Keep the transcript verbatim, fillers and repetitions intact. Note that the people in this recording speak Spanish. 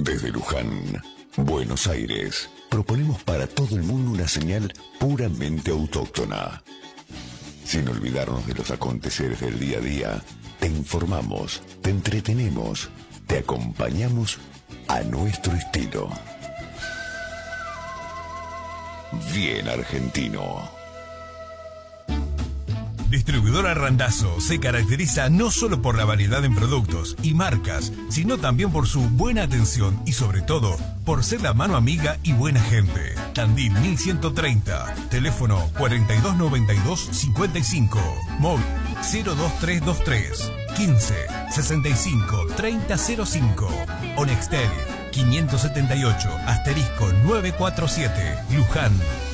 Desde Luján, Buenos Aires, proponemos para todo el mundo una señal puramente autóctona. Sin olvidarnos de los aconteceres del día a día, te informamos, te entretenemos, te acompañamos a nuestro estilo. Bien argentino. Distribuidora Randazzo se caracteriza no solo por la variedad en productos y marcas, sino también por su buena atención y sobre todo por ser la mano amiga y buena gente. Tandil mil ciento treinta, teléfono cuarenta y dos noventa y dos cincuenta y cinco, móvil cero dos tres dos tres quince sesenta y cinco treinta cero cinco, Onextel quinientos setenta y ocho asterisco novecientos cuarenta y siete, Luján.